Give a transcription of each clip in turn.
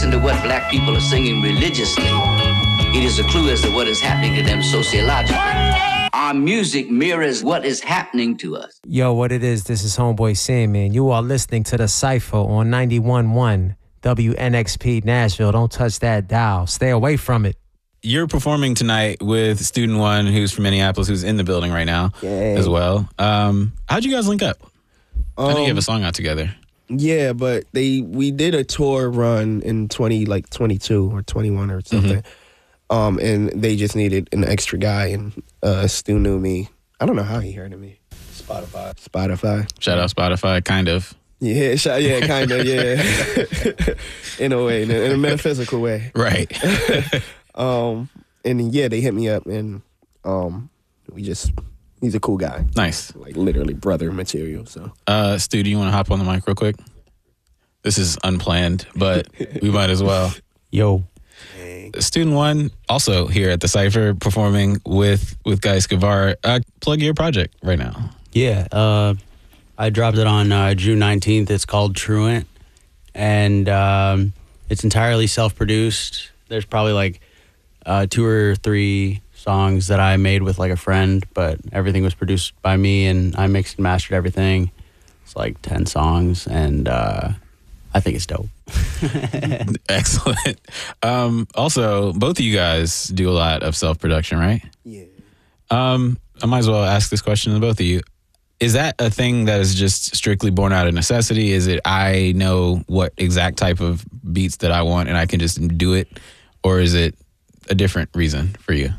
listen to what black people are singing religiously, it is a clue as to what is happening to them sociologically. Our music mirrors what is happening to us. Yo, what it is, this is Homeboy Sandman. You are listening to The Cypher on 91.1 WNXP Nashville. Don't touch that dial. Stay away from it. You're performing tonight with Student One, who's from Minneapolis, who's in the building right now as well. How'd you guys link up? I know you have a song out together. Yeah, but we did a tour run in 22 or 21 or something. And they just needed an extra guy, and Stu knew me. I don't know how he heard of me. Spotify. Shout out Spotify, kind of. Yeah, kind of, yeah. In a way, in a metaphysical way. Right. And yeah, they hit me up, and he's a cool guy. Nice. Like literally brother material, so. Stu, do you want to hop on the mic real quick? This is unplanned, but we might as well. Yo. Student One, also here at the Cypher, performing with Guy Scavar. Plug your project right now. Yeah, I dropped it on June 19th. It's called Truant, and it's entirely self-produced. There's probably like 2 or 3 songs that I made with like a friend, but everything was produced by me, and I mixed and mastered everything. It's like 10 songs, and I think it's dope. Excellent. Also, both of you guys do a lot of self-production, right? Yeah. I might as well ask this question to both of you. Is that a thing that is just strictly born out of necessity? Is it I know what exact type of beats that I want and I can just do it? Or is it a different reason for you?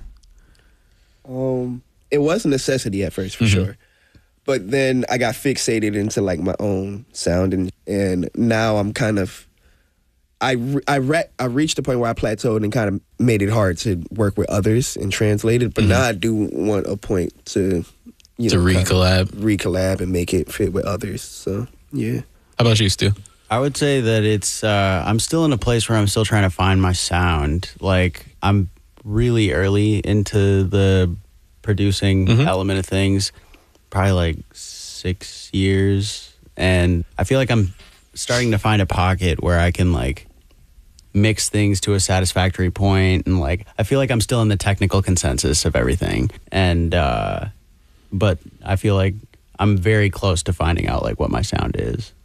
It was a necessity at first, for sure. But then I got fixated into like my own sound, and now I'm kind of I reached the point where I plateaued and kind of made it hard to work with others and translate it. But now I do want a point to recollab and make it fit with others. So yeah. How about you, Stu? I would say that it's I'm still in a place where I'm still trying to find my sound. Like I'm really early into the producing element of things, probably like 6 years, and I feel like I'm starting to find a pocket where I can like mix things to a satisfactory point, and like I feel like I'm still in the technical consensus of everything, and but I feel like I'm very close to finding out like what my sound is.